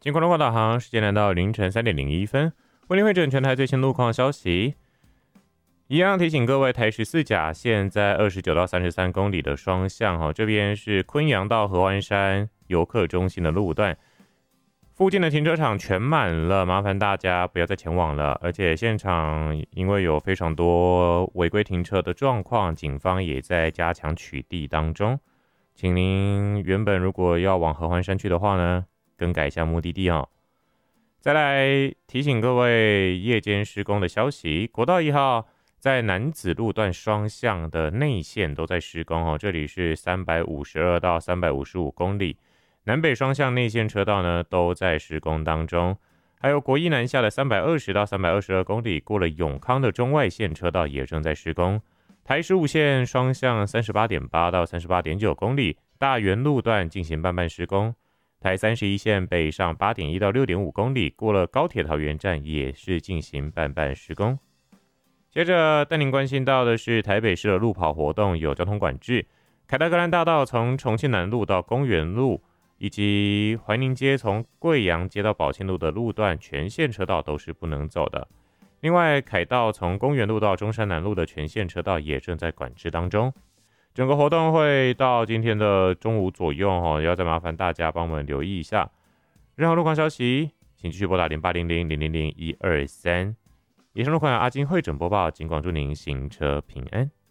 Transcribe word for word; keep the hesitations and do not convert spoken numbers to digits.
经过中国导航，时间来到凌晨三点零一分，为您会诊全台最新路况消息。一样提醒各位，台十四甲线在二十九到三十三公里的双向，这边是昆阳到合欢山游客中心的路段，附近的停车场全满了，麻烦大家不要再前往了。而且现场因为有非常多违规停车的状况，警方也在加强取缔当中。请您原本如果要往合欢山去的话呢，更改一下目的地哦。再来提醒各位夜间施工的消息，国道一号在楠梓路段双向的内线都在施工哦，这里是三百五十二到三百五十五公里，南北双向内线车道呢都在施工当中。还有国一南下的三百二十到三百二十二公里，过了永康的中外线车道也正在施工。台十五线双向 三十八点八 到 三十八点九 公里，大园路段进行半半施工。台三十一线北上 八点一 到 六点五 公里，过了高铁桃园站也是进行半半施工。接着带您关心到的是台北市的路跑活动有交通管制，凯达格兰大道从重庆南路到公园路，以及怀宁街从贵阳街到宝庆路的路段全线车道都是不能走的。另外，凯道从公园路到中山南路的全线车道也正在管制当中。整个活动会到今天的中午左右，哦，要再麻烦大家帮我们留意一下。任何路况消息，请继续拨打零八零零零零零一二三。以上路况由阿金会诊播报，尽管祝您行车平安。